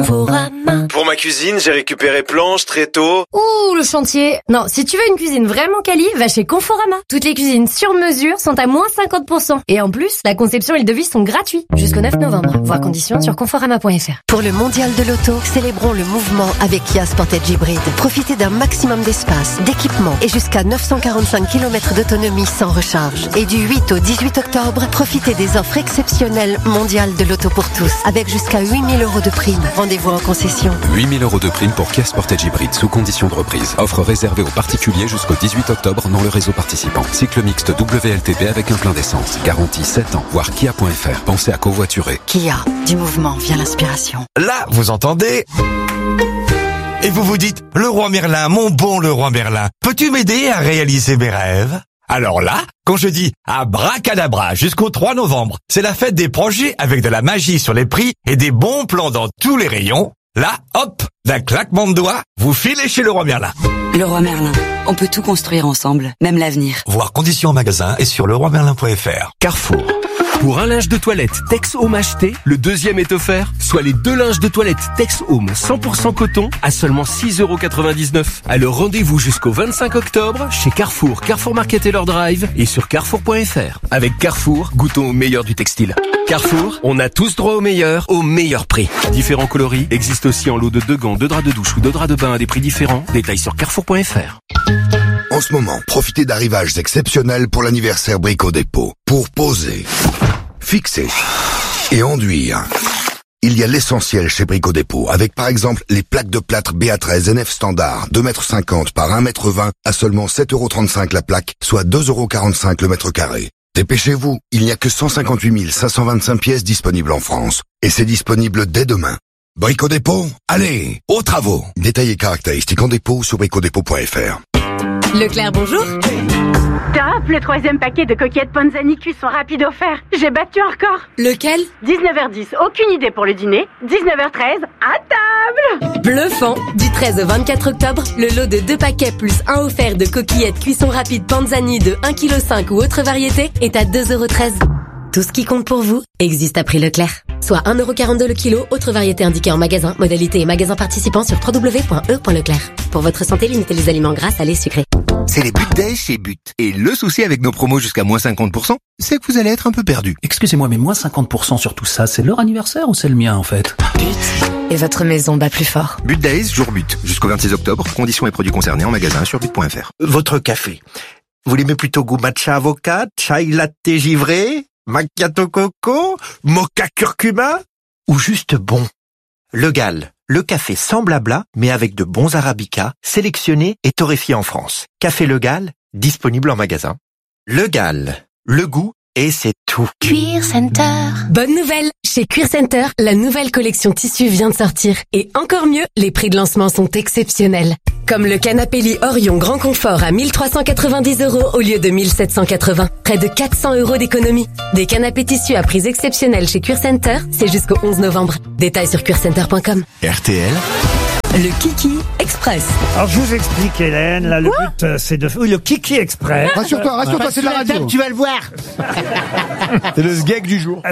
Conforama. Pour ma cuisine, j'ai récupéré planches, tréteaux. Ouh, le chantier. Non, si tu veux une cuisine vraiment quali, va chez Conforama. Toutes les cuisines sur mesure sont à moins 50%. Et en plus, la conception et le devis sont gratuits. Jusqu'au 9 novembre. Voir conditions sur conforama.fr. Pour le mondial de l'auto, célébrons le mouvement avec Kia Sportage Hybrid. Profitez d'un maximum d'espace, d'équipement et jusqu'à 945 km d'autonomie sans recharge. Et du 8 au 18 octobre, profitez des offres exceptionnelles mondiales de l'auto pour tous, avec jusqu'à 8 000 € de prime. Rendez-vous en concession. 8 000 € de prime pour Kia Sportage Hybrid sous condition de reprise. Offre réservée aux particuliers jusqu'au 18 octobre dans le réseau participant. Cycle mixte WLTP avec un plein d'essence. Garantie 7 ans. Voir kia.fr. Pensez à covoiturer. Kia, du mouvement vient l'inspiration. Là, vous entendez ? Et vous vous dites, Leroy Merlin, mon bon Leroy Merlin, peux-tu m'aider à réaliser mes rêves ? Alors là, quand je dis abracadabra jusqu'au 3 novembre, c'est la fête des projets avec de la magie sur les prix et des bons plans dans tous les rayons. Là, hop, d'un claquement de doigts, vous filez chez Leroy Merlin. Leroy Merlin, on peut tout construire ensemble, même l'avenir. Voir conditions en magasin et sur leroymerlin.fr. Carrefour. Pour un linge de toilette Tex Home acheté, le deuxième est offert, soit les 2 linges de toilette Tex Home 100% coton à seulement 6,99 €. Alors rendez-vous jusqu'au 25 octobre chez Carrefour, Carrefour Market et leur drive et sur carrefour.fr. Avec Carrefour, goûtons au meilleur du textile. Carrefour, on a tous droit au meilleur prix. Différents coloris existent aussi en lot de 2 gants, 2 draps de douche ou 2 draps de bain à des prix différents. Détails sur carrefour.fr. En ce moment, profitez d'arrivages exceptionnels pour l'anniversaire Brico Dépôt. Pour poser, fixer et enduire, il y a l'essentiel chez Brico Dépôt, avec par exemple les plaques de plâtre BA13 NF standard, 2,50 m par 1,20 m à seulement 7,35 € la plaque, soit 2,45 € le mètre carré. Dépêchez-vous, il n'y a que 158 525 pièces disponibles en France. Et c'est disponible dès demain. Brico Dépôt, allez, aux travaux. Détails et caractéristiques en dépôt sur bricodépôt.fr. Leclerc, bonjour. Top, le 3e paquet de coquillettes Panzani cuisson rapide offert. J'ai battu un record. Lequel? 19h10, aucune idée pour le dîner. 19h13, à table. Bluffant. Du 13 au 24 octobre, le lot de 2 paquets plus 1 offert de coquillettes cuisson rapide Panzani de 1,5 kg ou autre variété est à 2,13 €. Tout ce qui compte pour vous existe à prix Leclerc. Soit 1,42 € le kilo, autre variété indiquée en magasin, modalité et magasin participant sur www.e.leclerc. Pour votre santé, limitez les aliments gras, salés, sucrés. C'est les But Days chez But. Et le souci avec nos promos jusqu'à moins 50%, c'est que vous allez être un peu perdu. Excusez-moi, mais moins 50% sur tout ça, c'est leur anniversaire ou c'est le mien en fait? But. Et votre maison bat plus fort. But Days, jour But. Jusqu'au 26 octobre, conditions et produits concernés en magasin sur but.fr. Votre café. Vous l'aimez plutôt goût matcha avocat, chai latte givré, macchiato coco, mocha curcuma ou juste bon? Le Gall, le café sans blabla, mais avec de bons arabicas, sélectionnés et torréfiés en France. Café Le Gall, disponible en magasin. Le Gall, le goût et c'est tout. Cuir Center. Bonne nouvelle! Chez Cuir Center, la nouvelle collection tissu vient de sortir. Et encore mieux, les prix de lancement sont exceptionnels. Comme le canapé lit Orion Grand Confort à 1390 € au lieu de 1780. Près de 400 € d'économie. Des canapés tissus à prix exceptionnels chez Cuir Center, c'est jusqu'au 11 novembre. Détails sur cuircenter.com. RTL. Le Kiki Express. Alors je vous explique, Hélène, là le but c'est de... Oui, le Kiki Express. Rassure-toi, c'est de la radio. Tu vas le voir. C'est le sgeg du jour.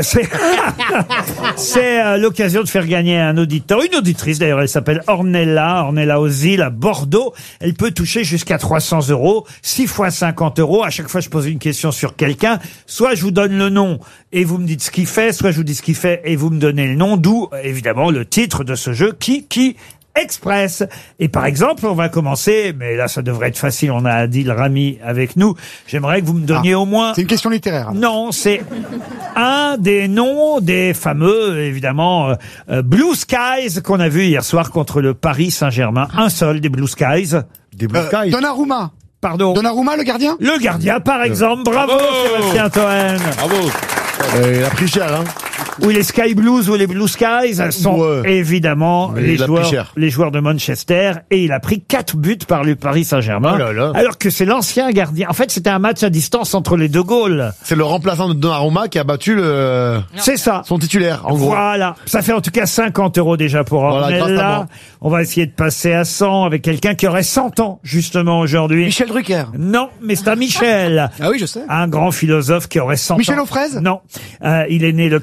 C'est l'occasion de faire gagner un auditeur, une auditrice d'ailleurs, elle s'appelle Ornella Ozil à Bordeaux. Elle peut toucher jusqu'à 300 €, 6 fois 50 €. À chaque fois je pose une question sur quelqu'un, soit je vous donne le nom et vous me dites ce qu'il fait, soit je vous dis ce qu'il fait et vous me donnez le nom, d'où évidemment le titre de ce jeu, Kiki Express. Et par exemple, on va commencer, mais là ça devrait être facile, on a Adil Rami avec nous. J'aimerais que vous me donniez au moins... C'est une question littéraire. Non, c'est un des noms des fameux, évidemment, Blue Skies qu'on a vu hier soir contre le Paris Saint-Germain. Un seul des Blue Skies. Des Blue Skies. Donnarumma. Pardon. Donnarumma, le gardien? Le gardien, par exemple. Bravo, Sébastien Toen. Bravo. Il a pris cher, hein. Ou les Sky Blues ou les Blue Skies sont évidemment les joueurs de Manchester, et il a pris 4 buts par le Paris Saint-Germain. Oh là là. Alors que c'est l'ancien gardien. En fait, c'était un match à distance entre les deux goals. C'est le remplaçant de Donnarumma qui a battu C'est ça. son titulaire, en gros. Voilà. Ça fait en tout cas 50 € déjà pour Ornella. Voilà, on va essayer de passer à 100 avec quelqu'un qui aurait 100 ans, justement, aujourd'hui. Michel Drucker. Non, mais c'est un Michel. Ah oui, je sais. Un grand philosophe qui aurait 100 ans. Michel aux fraises? Non. Il est né le 15 octobre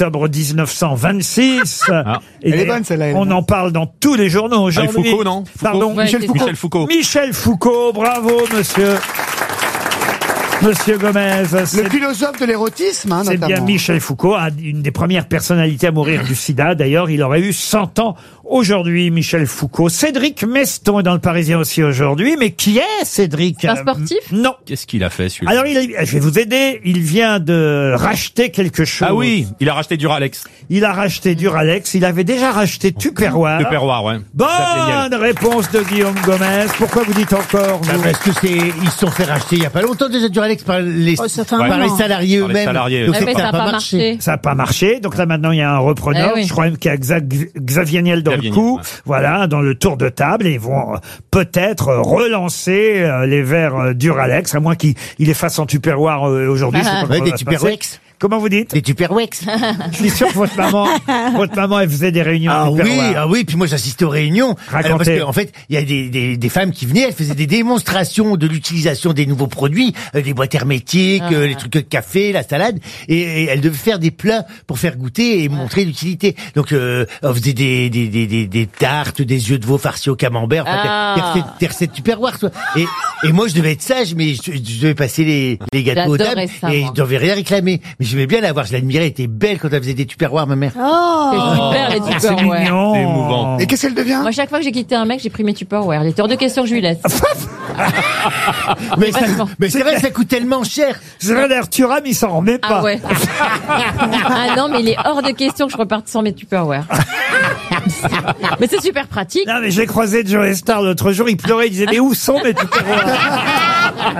octobre 1926. Et Elle est bonne, celle-là, elle. on en parle dans tous les journaux aujourd'hui. Foucault, non Foucault. Pardon, Ouais, Michel Foucault. Michel Foucault, bravo monsieur. Monsieur Gomez, Le philosophe de l'érotisme, hein, c'est notamment. bien Michel Foucault, une des premières personnalités à mourir du sida. D'ailleurs, il aurait eu 100 ans aujourd'hui, Michel Foucault. Cédric Meston est dans le Parisien aussi aujourd'hui. Mais qui est Cédric? Un sportif? Non. Qu'est-ce qu'il a fait, celui-là? Alors, je vais vous aider. Il vient de racheter quelque chose. Ah oui, il a racheté Duralex. Il a racheté Duralex. Il avait déjà racheté Tupperware. Tupperware, ouais. Bonne réponse de Guillaume Gomez. Pourquoi vous dites encore, vous? Parce que ils se sont fait racheter il y a pas longtemps déjà Duralex par les, par les salariés Par les eux-mêmes. salariés. Donc Ouais, mais ça n'a pas marché. Ça n'a pas marché. Donc là, maintenant, il y a un repreneur. Eh oui. Je crois même qu'il y a Xavier Niel dans le Xavier coup. Niel, ouais. Voilà, dans le tour de table. Et ils vont peut-être relancer les verres Duralex, à moins qu'il les fasse en Tupperware aujourd'hui. Je sais pas Ouais, comment des ça va se Tupperwex. passer. Comment vous dites? Des Tupperwex. Je suis sûr que votre maman, elle faisait des réunions en Tupperware. Ah oui, puis moi j'assistais aux réunions. Racontez. Alors, parce que, en fait, il y a des femmes qui venaient, elles faisaient des démonstrations de l'utilisation des nouveaux produits, des boîtes hermétiques, les trucs de café, la salade, et elles devaient faire des plats pour faire goûter et montrer l'utilité. Donc, on faisait des tartes, des yeux de veau farcis au camembert, enfin, des recettes Tupperware, quoi. Et moi je devais être sage, mais je devais passer les gâteaux aux dames, J'adorais ça, et moi. je devais rien réclamer. Mais j'aimais bien la voir, je l'admirais, elle était belle quand elle faisait des Tupperware, ma mère. C'est super, les C'est Tupperware. mignon. C'est émouvant. Et qu'est-ce qu'elle devient? Moi, chaque fois que j'ai quitté un mec, j'ai pris mes Tupperware. Il était hors de question que je lui laisse. Mais, Vachement. mais c'est vrai, ça coûte tellement cher. C'est vrai, d'ailleurs, Thuram, il s'en remet pas. Ah ouais. Ah non, mais il est hors de question que je reparte sans mes Tupperware. Mais c'est super pratique. Non, mais j'ai croisé Joe Star l'autre jour, il pleurait, il disait, mais où sont mes Tupperware?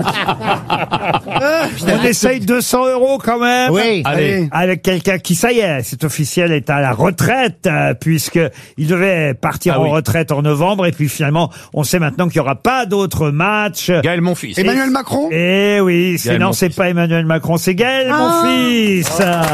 On essaye 200 € quand même. Oui. Allez. Avec quelqu'un qui, ça y est, c'est officiel, est à la retraite, puisque il devait partir en retraite en novembre, et puis finalement, on sait maintenant qu'il n'y aura pas d'autres matchs. Gaël Monfils. Emmanuel Macron? Eh oui, Gaël non, Monfils. c'est pas Emmanuel Macron, c'est Gaël Monfils.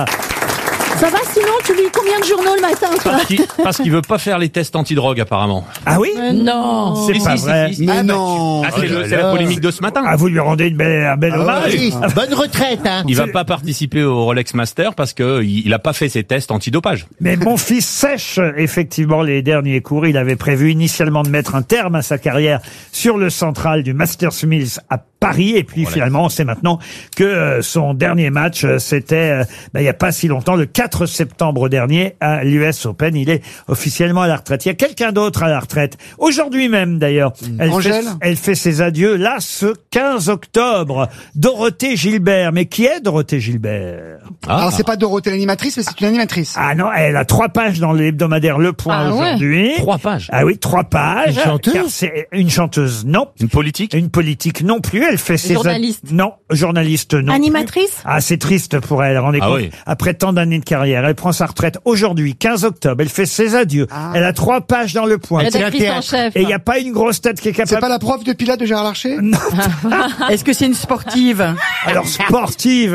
Ça va sinon, tu lis combien de journaux le matin, toi? Parce qu'il veut pas faire les tests antidrogue, apparemment. Ah oui? Non. C'est pas vrai. Mais non. Ah, c'est la polémique de ce matin. Ah, vous lui rendez un bel hommage. Oui, bonne retraite, hein. Il va pas participer au Rolex Master parce que il a pas fait ses tests antidopage. Mais mon fils sèche effectivement les derniers cours. Il avait prévu initialement de mettre un terme à sa carrière sur le central du Masters Mills à Paris. Et puis finalement, on sait maintenant que son dernier match, c'était il y a pas si longtemps, le 4 septembre dernier à l'US Open. Il est officiellement à la retraite. Il y a quelqu'un d'autre à la retraite. Aujourd'hui même d'ailleurs. Elle fait ses adieux là ce 15 octobre. Dorothée Gilbert. Mais qui est Dorothée Gilbert? Alors c'est pas Dorothée l'animatrice, mais c'est une animatrice. Ah non, elle a 3 pages dans l'hebdomadaire Le Point aujourd'hui. 3 pages. Ah oui, 3 pages. Une chanteuse? Car c'est une chanteuse, non. Une politique? Une politique non plus. Elle fait ses Journaliste. Non, journaliste non. Animatrice? Ah, c'est triste pour elle. Rendez compte. Oui. Après tant d'années de carrière, elle prend sa retraite aujourd'hui, 15 octobre. Elle fait ses adieux. Elle a 3 pages dans Le Point. Rédactrice en chef. Et il n'y a pas une grosse tête qui est capable. C'est pas la prof de Pilates de Gérard Larcher? Non. Est-ce que c'est une sportive? Alors sportive,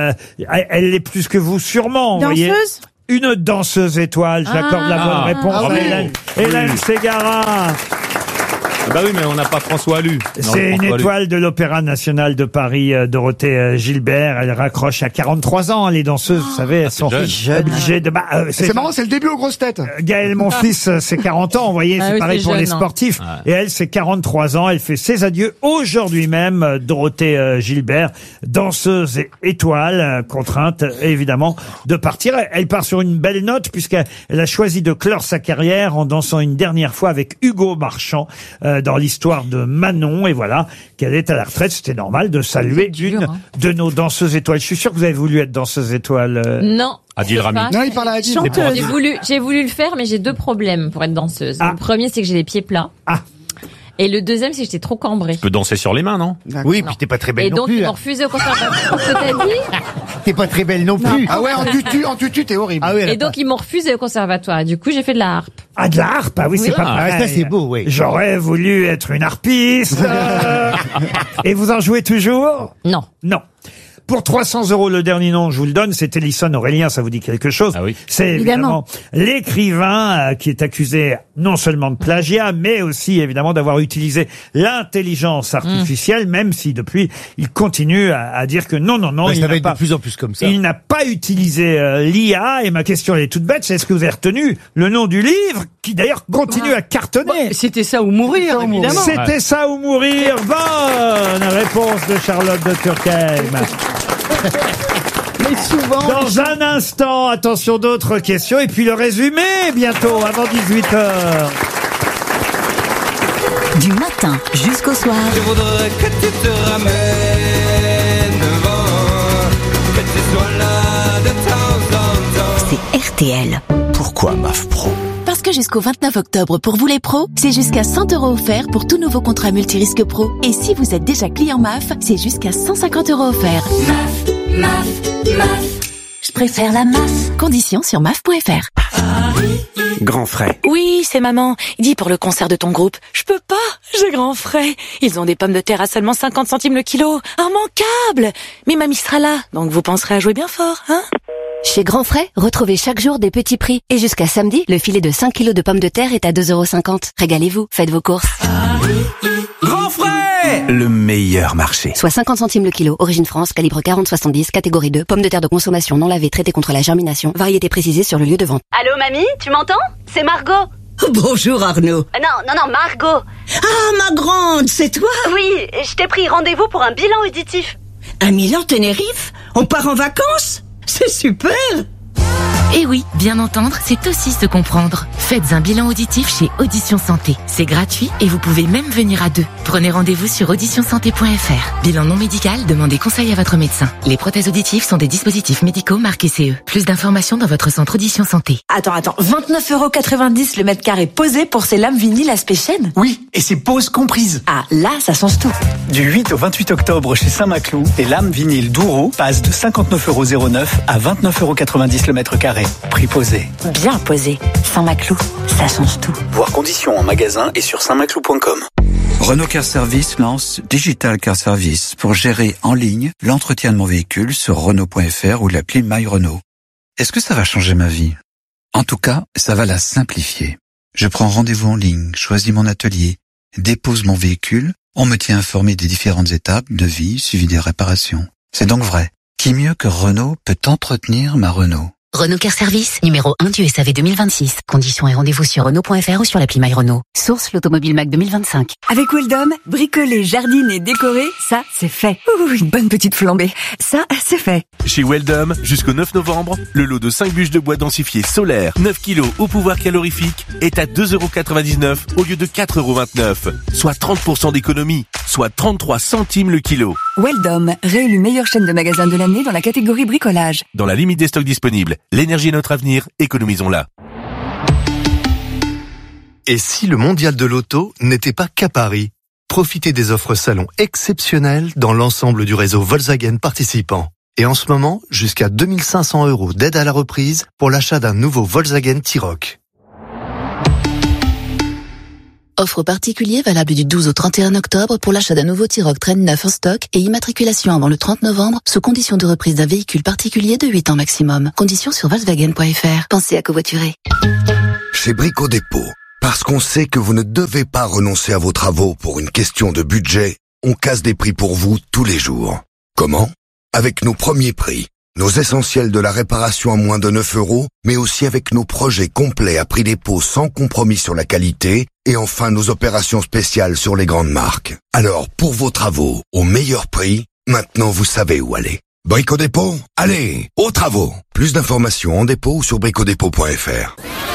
elle l'est plus que vous sûrement. vous voyez. Danseuse? Une danseuse étoile. J'accorde la bonne réponse à Hélène Ségara. Bah oui, mais on n'a pas François Allu. C'est une étoile de l'Opéra National de Paris, Dorothée Gilbert. Elle raccroche à 43 ans. Les danseuses, vous savez, elles sont obligées de... c'est marrant, c'est le début aux grosses têtes. Gaël Monfils, c'est 40 ans, vous voyez, c'est pareil pour les sportifs. Et elle, c'est 43 ans. Elle fait ses adieux aujourd'hui même, Dorothée Gilbert, danseuse étoile, contrainte, évidemment, de partir. Elle part sur une belle note, puisqu'elle a choisi de clore sa carrière en dansant une dernière fois avec Hugo Marchand, dans l'histoire de Manon, et voilà qu'elle est à la retraite. C'était normal de saluer une de nos danseuses étoiles. Je suis sûr que vous avez voulu être danseuse étoile. Non. Adil Rami. Non, il parle à Adil. J'ai voulu le faire, mais j'ai 2 problèmes pour être danseuse. Le premier, c'est que j'ai les pieds plats. Et le deuxième, c'est que j'étais trop cambrée. Tu peux danser sur les mains, non? Oui, puis t'es pas très belle Et non donc, plus. ils m'ont refusé au conservatoire. T'as dit? T'es pas très belle non plus. Ah ouais, en tutu, t'es horrible. Ah oui, Et donc, ils m'ont refusé au conservatoire. Du coup, j'ai fait de la harpe. Ah, de la harpe, ah oui, c'est pas pareil. ça c'est beau, oui. J'aurais voulu être une harpiste. Et vous en jouez toujours? Non. Non. Pour 300 €, le dernier nom, je vous le donne, c'est Ellison Aurélien, ça vous dit quelque chose? Ah oui. C'est évidemment l'écrivain qui est accusé non seulement de plagiat, mais aussi évidemment d'avoir utilisé l'intelligence artificielle, même si depuis, il continue à dire que non, Ça va être de plus en plus comme ça. il n'a pas utilisé l'IA. Et ma question, elle est toute bête, c'est est-ce que vous avez retenu le nom du livre, qui d'ailleurs continue à cartonner? C'était ça ou mourir, évidemment. C'était ça ou mourir. Bonne réponse de Charlotte de Turckheim. Mais souvent. Dans un instant, attention, d'autres questions. Et puis le résumé, bientôt, avant 18h. Du matin jusqu'au soir. Je voudrais que tu te ramènes devant, que tu sois là de temps en temps. C'est RTL. Pourquoi MAF Pro? Parce que jusqu'au 29 octobre, pour vous les pros, c'est jusqu'à 100 € offerts pour tout nouveau contrat multirisque pro. Et si vous êtes déjà client MAF, c'est jusqu'à 150 € offerts. MAF. Je préfère la MAF. Conditions sur MAF.fr. Grand frais. Oui, c'est maman. Dis pour le concert de ton groupe. Je peux pas, j'ai grand frais. Ils ont des pommes de terre à seulement 50 centimes le kilo. Immanquable. Mais mamie sera là, donc vous penserez à jouer bien fort, hein? Chez Grand Frais, retrouvez chaque jour des petits prix. Et jusqu'à samedi, le filet de 5 kilos de pommes de terre est à 2,50 €. Régalez-vous, faites vos courses. Grand frais! Le meilleur marché. Soit 50 centimes le kilo. Origine France, calibre 40-70, catégorie 2. Pommes de terre de consommation non lavées, traitées contre la germination. Variété précisée sur le lieu de vente. Allô, mamie, tu m'entends? C'est Margot. Bonjour Arnaud. Non, Margot. Ah, ma grande, c'est toi? Oui, je t'ai pris rendez-vous pour un bilan auditif. Un Milan Tenerife? On part en vacances? C'est super! Et oui, bien entendre, c'est aussi se comprendre. Faites un bilan auditif chez Audition Santé. C'est gratuit et vous pouvez même venir à deux. Prenez rendez-vous sur auditionsanté.fr. Bilan non médical, demandez conseil à votre médecin. Les prothèses auditives sont des dispositifs médicaux marqués CE. Plus d'informations dans votre centre Audition Santé. Attends, 29,90 € le mètre carré posé pour ces lames vinyle aspect chêne? Oui, et c'est pause comprise. Ah, là, ça change tout. Du 8 au 28 octobre chez Saint-Maclou, les lames vinyles Douro passent de 59,09 € à 29,90 € le mètre carré. Prix posé. Bien posé. Saint-Maclou, ça change tout. Voir conditions en magasin et sur saintmaclou.com. Renault Car Service lance Digital Car Service pour gérer en ligne l'entretien de mon véhicule sur Renault.fr ou l'appli My Renault. Est-ce que ça va changer ma vie? En tout cas, ça va la simplifier. Je prends rendez-vous en ligne, choisis mon atelier, dépose mon véhicule, on me tient informé des différentes étapes, devis, suivi des réparations. C'est donc vrai. Qui mieux que Renault peut entretenir ma Renault? Renault Car Service, numéro 1 du SAV 2026. Conditions et rendez-vous sur Renault.fr ou sur l'appli My Renault. Source l'Automobile Mac 2025. Avec Weldom, bricoler, jardiner, décorer, ça, c'est fait. Ouh, une bonne petite flambée. Ça, c'est fait. Chez Weldom, jusqu'au 9 novembre, le lot de 5 bûches de bois densifiées solaires, 9 kg au pouvoir calorifique, est à 2,99 € au lieu de 4,29 €. Soit 30% d'économie, soit 33 centimes le kilo. Weldom, réélu meilleure chaîne de magasins de l'année dans la catégorie bricolage. Dans la limite des stocks disponibles, l'énergie est notre avenir, économisons-la. Et si le mondial de l'auto n'était pas qu'à Paris? Profitez des offres salon exceptionnelles dans l'ensemble du réseau Volkswagen participant. Et en ce moment, jusqu'à 2500 € d'aide à la reprise pour l'achat d'un nouveau Volkswagen T-Roc. Offre particulier valable du 12 au 31 octobre pour l'achat d'un nouveau T-Roc Train 9 en stock et immatriculation avant le 30 novembre sous condition de reprise d'un véhicule particulier de 8 ans maximum. Conditions sur Volkswagen.fr. Pensez à covoiturer. Chez Brico Dépôt, parce qu'on sait que vous ne devez pas renoncer à vos travaux pour une question de budget, on casse des prix pour vous tous les jours. Comment? Avec nos premiers prix. Nos essentiels de la réparation à moins de 9 €, mais aussi avec nos projets complets à prix dépôt sans compromis sur la qualité, et enfin nos opérations spéciales sur les grandes marques. Alors, pour vos travaux, au meilleur prix, maintenant vous savez où aller. Brico Dépôt, allez, aux travaux. Plus d'informations en dépôt ou sur bricodépôt.fr.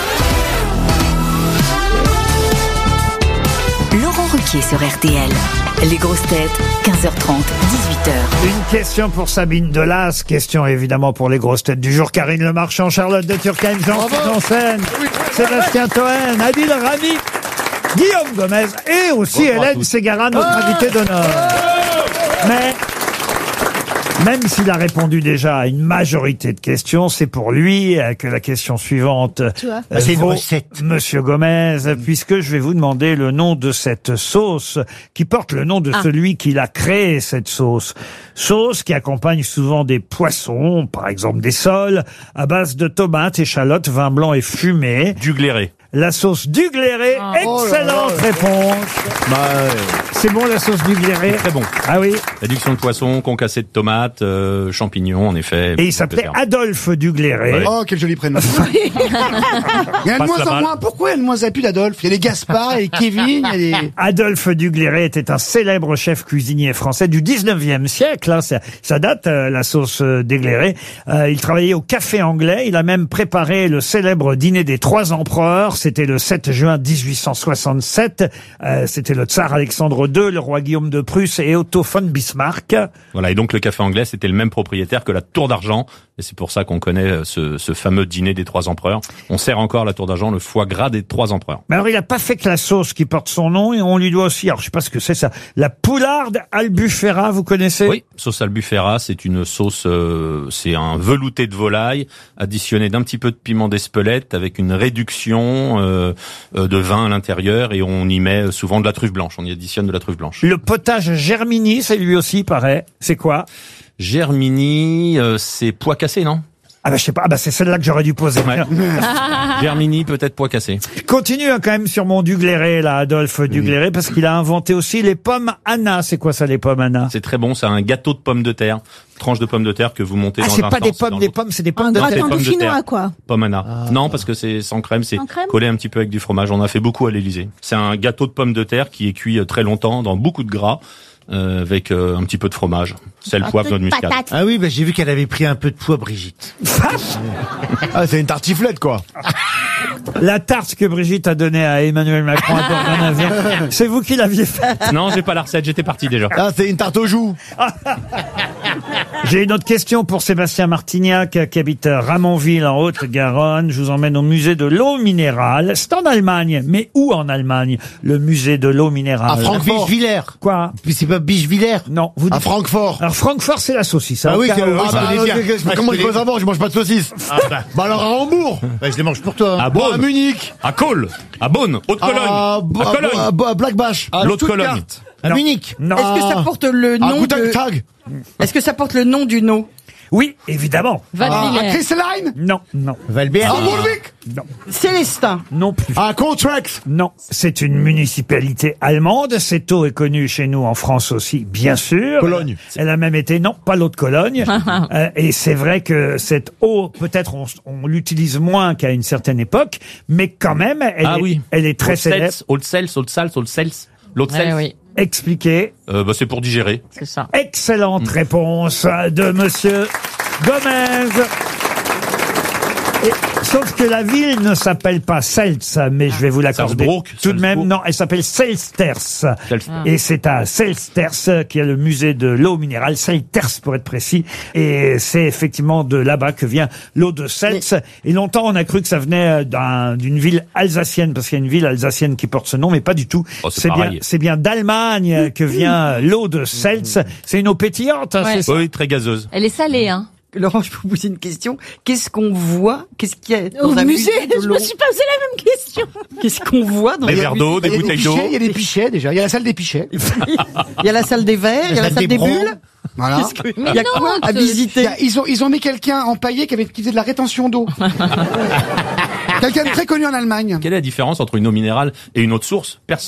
Laurent Ruquier sur RTL. Les grosses têtes, 15h30, 18h. Une question pour Sabine Delas, question évidemment pour les grosses têtes du jour. Karine Le Marchand, Charlotte de Turckheim, Jean-Philippe Janssen, Sébastien Toen, Adil Rami, Guillaume Gomez et aussi Hélène Ségara, notre invitée d'honneur. Mais Même s'il a répondu déjà à une majorité de questions, c'est pour lui que la question suivante c'est une vaut, recette. Monsieur Gomez, puisque je vais vous demander le nom de cette sauce qui porte le nom de celui qui l'a créée, cette sauce. Sauce qui accompagne souvent des poissons, par exemple des sols, à base de tomates, échalotes, vin blanc et fumé. Du gléré. La sauce du gléré, excellente réponse. C'est bon la sauce du gléré? Très bon. Ah oui. Réduction de poisson, concassé de tomates, champignons, en effet. Et il s'appelait Adolphe Dugléré. Ouais. Oh, quel joli prénom. Il y a de moins en moins. Pourquoi il y a de moins en plus d'Adolphe? Il y a les Gaspard, il y a les Kevin, il y a les... Adolphe Dugléré était un célèbre chef cuisinier français du 19e siècle. Hein, ça date, la sauce Dugléré. Il travaillait au café anglais. Il a même préparé le célèbre dîner des 3 empereurs. C'était le 7 juin 1867. C'était le tsar Alexandre II, le roi Guillaume de Prusse et Otto von Bismarck. Voilà, et donc le café anglais, c'était le même propriétaire que la Tour d'Argent. Et c'est pour ça qu'on connaît ce fameux dîner des 3 empereurs. On sert encore la Tour d'Argent, le foie gras des 3 empereurs. Mais alors, il n'a pas fait que la sauce qui porte son nom, et on lui doit aussi, alors je sais pas ce que c'est ça, la poularde albufera, vous connaissez? Oui, sauce albufera, c'est une sauce, c'est un velouté de volaille additionné d'un petit peu de piment d'Espelette avec une réduction de vin à l'intérieur, et on y met souvent de la truffe blanche. On y additionne de la truffe blanche. Le potage Germini, c'est lui aussi, paraît. C'est quoi? Germini, c'est pois cassé, non? Ah bah je sais pas, ah bah c'est celle-là que j'aurais dû poser. Ouais. Germini, peut-être pois cassé. Continue quand même sur mon Dugléré, là, Adolphe Dugléré, parce qu'il a inventé aussi les pommes Anna. C'est quoi ça, les pommes Anna? C'est très bon, c'est un gâteau de pommes de terre. Tranche de pommes de terre que vous montez dans un c'est pas des pommes, des pommes, c'est des pommes de terre. Un gratin dauphinois, quoi. Pomme Anna. Non, parce que c'est sans crème, c'est collé un petit peu avec du fromage. On en a fait beaucoup à l'Élysée. C'est un gâteau de pommes de terre qui est cuit très longtemps dans beaucoup de gras. Avec un petit peu de fromage, sel, poivre, noix de muscade. Ah oui, bah, j'ai vu qu'elle avait pris un peu de poids, Brigitte. Ah, c'est une tartiflette, quoi. La tarte que Brigitte a donnée à Emmanuel Macron à bord d'un avion, c'est vous qui l'aviez faite? Non, j'ai pas la recette, j'étais parti déjà. Ah, c'est une tarte aux joues. J'ai une autre question pour Sébastien Martignac qui habite Ramonville en Haute-Garonne. Je vous emmène au musée de l'eau minérale. C'est en Allemagne, mais où en Allemagne, le musée de l'eau minérale? À Francfort. Bischwiller. Quoi? Puis c'est pas Bischwiller. Non, vous dites... À Francfort. Alors Francfort, c'est la saucisse. Ah oui, je connais bien. comment je peux savoir? Je mange pas de saucisses. Bah alors à Hambourg. Bah, je les mange pour toi. À À Beaune, Munich. à Côle, à Beaune, Haute-Cologne, à Cologne, À Blackbash. l'Haute-Cologne. À Munich. Non. Est-ce que ça porte le À nom Gutentag. Est-ce que ça porte le nom du nom? Oui, évidemment. À Chrysaline. Non, non. Valbert. À Moulvik. Non. Célestin. Non plus. À Contrex. Non, c'est une municipalité allemande. Cette eau est connue chez nous en France aussi, bien sûr. Cologne. Elle a même été, non, pas l'eau de Cologne. Et c'est vrai que cette eau, peut-être on l'utilise moins qu'à une certaine époque, mais quand même, elle est très célèbre. Old-Sels. L'eau de sel. Oui. Expliquez. C'est pour digérer. C'est ça. Excellente réponse de monsieur Gomez. Sauf que la ville ne s'appelle pas Seltz, mais je vais vous l'accorder. Tout de même, non, elle s'appelle Selsters. Et c'est à Selsters qu'il y a le musée de l'eau minérale, Selters pour être précis. Et c'est effectivement de là-bas que vient l'eau de Seltz. Et longtemps, on a cru que ça venait d'une ville alsacienne, parce qu'il y a une ville alsacienne qui porte ce nom, mais pas du tout. Oh, c'est bien d'Allemagne que vient l'eau de Seltz. C'est une eau pétillante, hein, c'est ça? Oui, très gazeuse. Elle est salée, hein. Laurent, je peux vous poser une question. Qu'est-ce qu'on voit? Qu'est-ce qu'il y a dans Au un musée, de je l'eau me suis posé la même question. Qu'est-ce qu'on voit dans Des le verres d'eau, des bouteilles d'eau. Il y a des pichets déjà. Il y a la salle des pichets. Il y a la salle des verres, il y a la salle des bulles. Voilà. Il y a quoi à visiter? Ils ont mis quelqu'un empaillé qui faisait de la rétention d'eau. Quelqu'un de très connu en Allemagne. Quelle est la différence entre une eau minérale et une eau de source? Personne